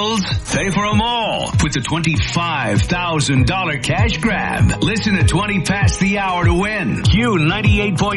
bills, pay for them all with the $25,000 cash grab. Listen at 20 past the hour to win. Q 98.9.